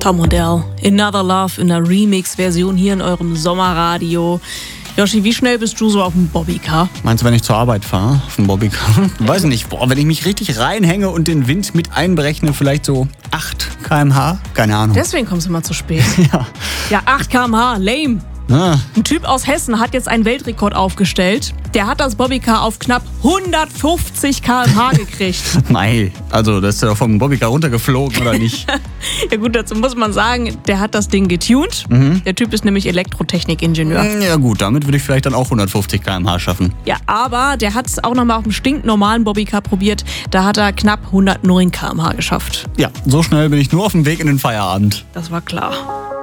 Tom und Al, Another Love in der Remix-Version hier in eurem Sommerradio. Yoshi, wie schnell bist du so auf dem Bobbycar? Meinst du, wenn ich zur Arbeit fahre, auf dem Bobbycar? Weiß nicht, wenn ich mich richtig reinhänge und den Wind mit einberechne, vielleicht so 8 km/h? Keine Ahnung. Deswegen kommst du mal zu spät. Ja. Ja, 8 km/h, lame. Ah. Ein Typ aus Hessen hat jetzt einen Weltrekord aufgestellt. Der hat das Bobbycar auf knapp 150 km/h gekriegt. Mei, also das ist ja vom Bobbycar runtergeflogen, oder nicht? Ja gut, dazu muss man sagen, der hat das Ding getuned. Der Typ ist nämlich Elektrotechnikingenieur. Ja gut, damit würde ich vielleicht dann auch 150 km/h schaffen. Ja, aber der hat es auch nochmal auf dem stinknormalen Bobbycar probiert. Da hat er knapp 109 km/h geschafft. Ja, so schnell bin ich nur auf dem Weg in den Feierabend. Das war klar.